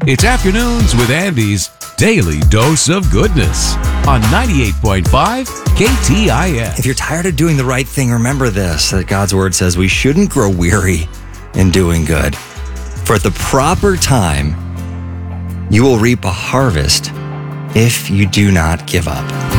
It's Afternoons with Andy's Daily Dose of Goodness on 98.5 KTIF. If you're tired of doing the right thing, remember this, that God's word says we shouldn't grow weary in doing good. For at the proper time, you will reap a harvest if you do not give up.